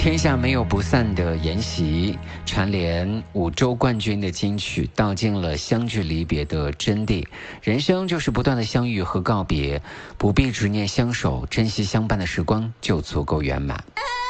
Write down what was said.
天下没有不散的筵席，蝉联5周冠军的金曲，道尽了相聚离别的真谛。人生就是不断的相遇和告别，不必执念相守，珍惜相伴的时光就足够圆满。